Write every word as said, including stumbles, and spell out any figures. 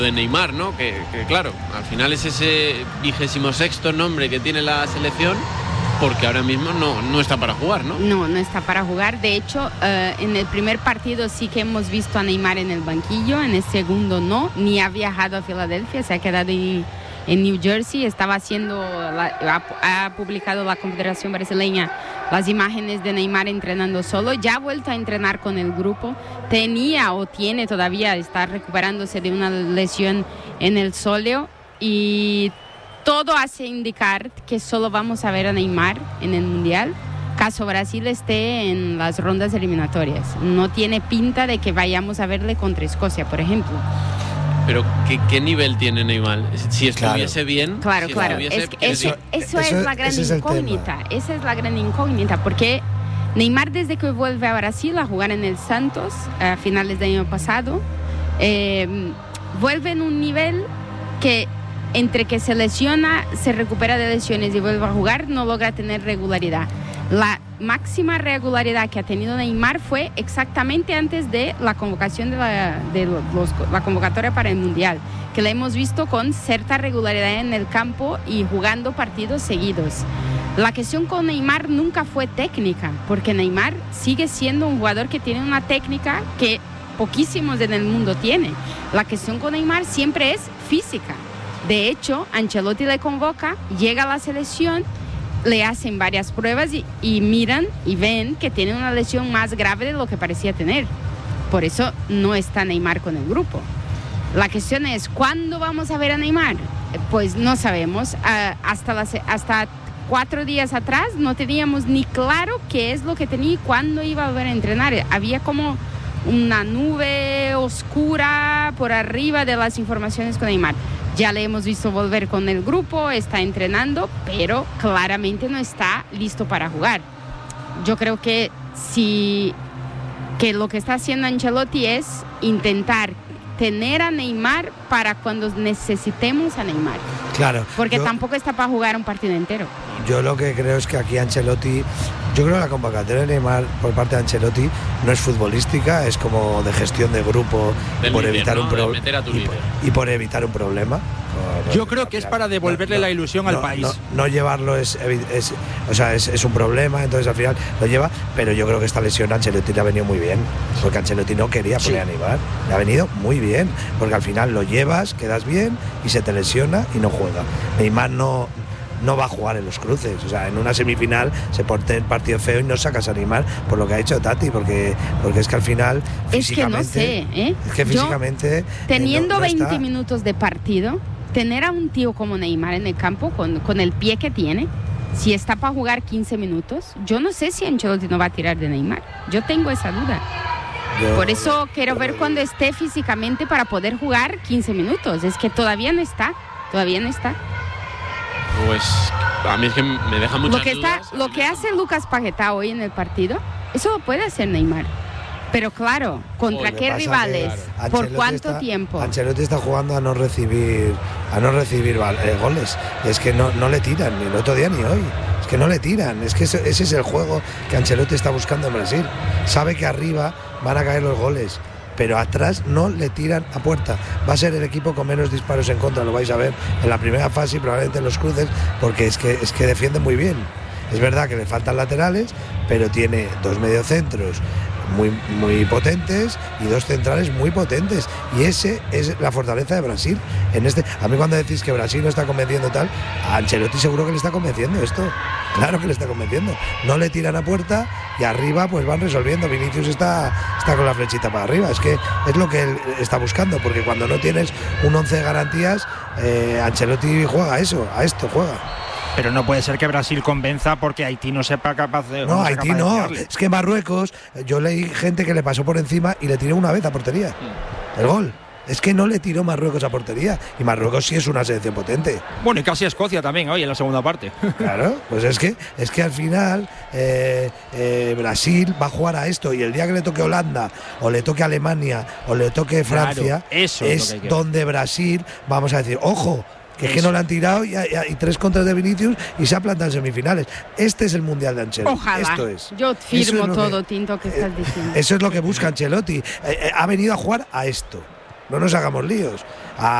de Neymar, ¿no? Que, que claro, al final es ese vigésimo sexto nombre que tiene la selección, porque ahora mismo no, no está para jugar, ¿no? No, no está para jugar. De hecho, uh, en el primer partido sí que hemos visto a Neymar en el banquillo, en el segundo no, ni ha viajado a Filadelfia, se ha quedado en, en New Jersey, estaba haciendo, la, ha, ha publicado la Confederación Brasileña las imágenes de Neymar entrenando solo, ya ha vuelto a entrenar con el grupo, tenía o tiene todavía, está recuperándose de una lesión en el sóleo y todo hace indicar que solo vamos a ver a Neymar en el Mundial, caso Brasil esté en las rondas eliminatorias. No tiene pinta de que vayamos a verle contra Escocia, por ejemplo. Pero ¿qué, qué nivel tiene Neymar? Si estuviese claro. bien... Claro, si claro. Estuviese, es que eso, eso, eso es la gran incógnita. Es esa es la gran incógnita, porque Neymar desde que vuelve a Brasil a jugar en el Santos a finales del año pasado, eh, vuelve en un nivel que entre que se lesiona, se recupera de lesiones y vuelve a jugar, no logra tener regularidad. La máxima regularidad que ha tenido Neymar fue exactamente antes de la convocación de la, de los, la convocatoria para el Mundial, que la hemos visto con cierta regularidad en el campo y jugando partidos seguidos. La cuestión con Neymar nunca fue técnica, porque Neymar sigue siendo un jugador que tiene una técnica que poquísimos en el mundo tienen. La cuestión con Neymar siempre es física. De hecho, Ancelotti le convoca, llega a la selección, le hacen varias pruebas y, y miran y ven que tiene una lesión más grave de lo que parecía tener. Por eso no está Neymar con el grupo. La cuestión es, ¿cuándo vamos a ver a Neymar? Pues no sabemos. Uh, hasta, la, hasta cuatro días atrás no teníamos ni claro qué es lo que tenía y cuándo iba a volver a entrenar. Había como una nube oscura por arriba de las informaciones con Neymar. Ya le hemos visto volver con el grupo, está entrenando, pero claramente no está listo para jugar. Yo creo que si que lo que está haciendo Ancelotti es intentar tener a Neymar para cuando necesitemos a Neymar. Claro. Porque yo, tampoco está para jugar un partido entero. Yo lo que creo es que aquí Ancelotti, yo creo que la convocatoria de Neymar por parte de Ancelotti no es futbolística, es como de gestión de grupo del por líder, evitar ¿no? un problema y, y por evitar un problema. Yo creo que es para devolverle no, la ilusión no, al país. No, no llevarlo es, es, o sea, es, es un problema, entonces al final lo lleva, pero yo creo que esta lesión a Ancelotti le ha venido muy bien, porque Ancelotti no quería poner sí. a Neymar, le ha venido muy bien, porque al final lo llevas, quedas bien y se te lesiona y no juega. Neymar no no va a jugar en los cruces, o sea, en una semifinal se pone el partido feo y no sacas a Neymar por lo que ha hecho Tati, porque porque es que al final es que no sé, ¿eh? es que físicamente Yo, teniendo eh, no, no veinte está. minutos de partido, tener a un tío como Neymar en el campo con, con el pie que tiene, si está para jugar quince minutos, yo no sé si Ancelotti no va a tirar de Neymar. Yo tengo esa duda. Yo, Por eso quiero ver cuando esté físicamente para poder jugar quince minutos. Es que todavía no está, todavía no está. Pues a mí es que me deja muchas lo que está, dudas. Lo que hace Lucas Paquetá hoy en el partido, eso lo puede hacer Neymar. Pero claro, ¿contra Joder, qué rivales? Que, ¿Por cuánto está, tiempo? Ancelotti está jugando a no recibir a no recibir eh, goles. Es que no, no le tiran, ni el otro día ni hoy. Es que no le tiran. Es que ese, ese es el juego que Ancelotti está buscando en Brasil. Sabe que arriba van a caer los goles, pero atrás no le tiran a puerta. Va a ser el equipo con menos disparos en contra, lo vais a ver en la primera fase y probablemente en los cruces, porque es que, es que defiende muy bien. Es verdad que le faltan laterales, pero tiene dos mediocentros muy, muy potentes y dos centrales muy potentes, y ese es la fortaleza de Brasil. En este, a mí cuando decís que Brasil no está convenciendo tal, a Ancelotti seguro que le está convenciendo esto. Claro que le está convenciendo. No le tiran a puerta y arriba pues van resolviendo. Vinicius está, está con la flechita para arriba. Es que es lo que él está buscando, porque cuando no tienes un once de garantías, eh, Ancelotti juega a eso, a esto juega. Pero no puede ser que Brasil convenza porque Haití no sepa capaz de... No, Haití no. Es que Marruecos, yo leí gente que le pasó por encima y le tiró una vez a portería. El gol. Es que no le tiró Marruecos a portería. Y Marruecos sí es una selección potente. Bueno, y casi a Escocia también hoy en la segunda parte. Claro, pues es que es que al final eh, eh, Brasil va a jugar a esto, y el día que le toque Holanda o le toque Alemania o le toque Francia, claro, eso es, es lo que donde Brasil, vamos a decir, ojo, que es que no le han tirado y, y, y tres contras de Vinicius y se ha plantado en semifinales. Este es el Mundial de Ancelotti. Ojalá. Esto es. Yo firmo es todo, que, Tinto, que estás diciendo. Eso es lo que busca Ancelotti. Eh, eh, ha venido a jugar a esto. no nos hagamos líos. A